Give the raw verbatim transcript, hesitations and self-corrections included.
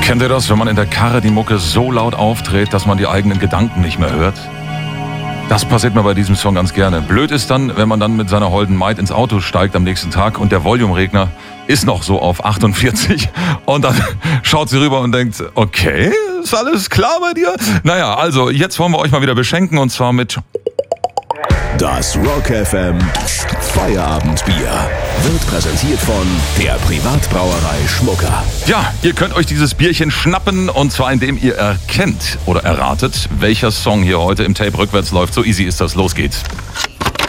Kennt ihr das, wenn man in der Karre die Mucke so laut aufdreht, dass man die eigenen Gedanken nicht mehr hört? Das passiert mir bei diesem Song ganz gerne. Blöd ist dann, wenn man dann mit seiner holden Maid ins Auto steigt am nächsten Tag und der Volumeregner ist noch so auf achtundvierzig und dann schaut sie rüber und denkt, okay, ist alles klar bei dir? Naja, also jetzt wollen wir euch mal wieder beschenken und zwar mit... Das Rock F M Feierabendbier wird präsentiert von der Privatbrauerei Schmucker. Ja, ihr könnt euch dieses Bierchen schnappen und zwar indem ihr erkennt oder erratet, welcher Song hier heute im Tape rückwärts läuft. So easy ist das. Los geht's.